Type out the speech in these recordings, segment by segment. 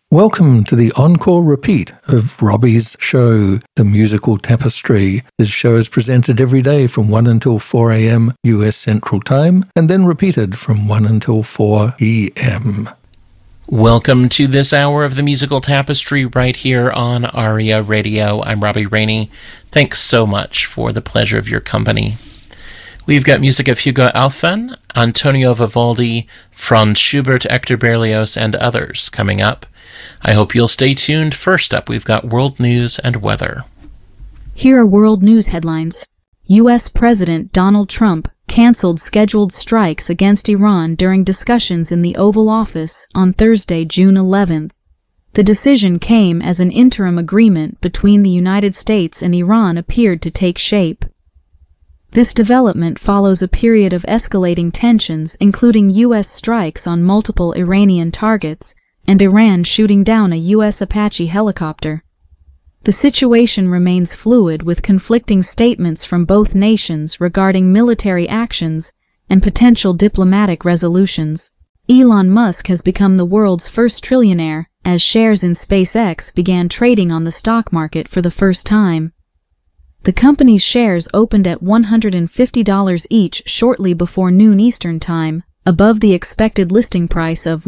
Welcome to the encore repeat of Robbie's show, The Musical Tapestry. This show is presented every day from 1 until 4 a.m. US Central Time, and then repeated from 1 until 4 p.m. Welcome to this hour of The Musical Tapestry right here on ARIA Radio. I'm Robbie Rainey. Thanks so much for the pleasure of your company. We've got music of Hugo Alfven, Antonio Vivaldi, Franz Schubert, Hector Berlioz, and others coming up. I hope you'll stay tuned. First up, we've got world news and weather. Here are world news headlines. U.S. President Donald Trump canceled scheduled strikes against Iran during discussions in the Oval Office on Thursday, June 11th. The decision came as an interim agreement between the United States and Iran appeared to take shape. This development follows a period of escalating tensions, including U.S. strikes on multiple Iranian targets and Iran shooting down a U.S. Apache helicopter. The situation remains fluid, with conflicting statements from both nations regarding military actions and potential diplomatic resolutions. Elon Musk has become the world's first trillionaire, as shares in SpaceX began trading on the stock market for the first time. The company's shares opened at $150 each shortly before noon Eastern Time, above the expected listing price of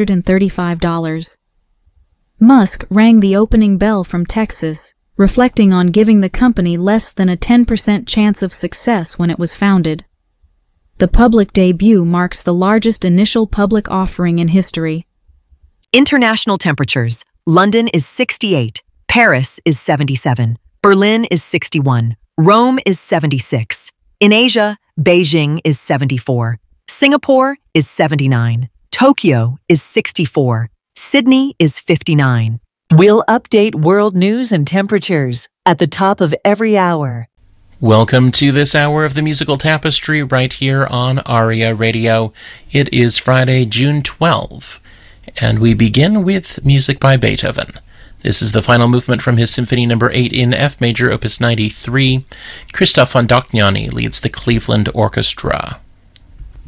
$135. Musk rang the opening bell from Texas, reflecting on giving the company less than a 10% chance of success when it was founded. The public debut marks the largest initial public offering in history. International temperatures. London is 68, Paris is 77, Berlin is 61, Rome is 76. In Asia, Beijing is 74. Singapore is 79. Tokyo is 64. Sydney is 59. We'll update world news and temperatures at the top of every hour. Welcome to this hour of The Musical Tapestry right here on ARIA Radio. It is Friday, June 12, and we begin with music by Beethoven. This is the final movement from his Symphony No. 8 in F major, Opus 93. Christoph von Dohnányi leads the Cleveland Orchestra.